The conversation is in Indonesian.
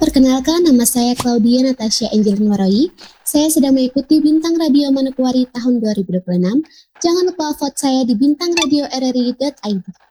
Perkenalkan, nama saya Claudia Natasha Angelina Roy. Saya sedang mengikuti Bintang Radio Manokwari tahun 2026. Jangan lupa vote saya di bintangradio.rri.id.